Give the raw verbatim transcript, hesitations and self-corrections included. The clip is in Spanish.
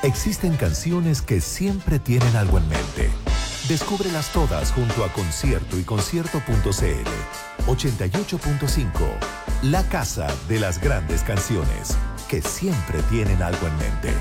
Existen canciones que siempre tienen algo en mente. Descúbrelas todas junto a Concierto y concierto punto c l. ochenta y ocho punto cinco. La casa de las grandes canciones que siempre tienen algo en mente.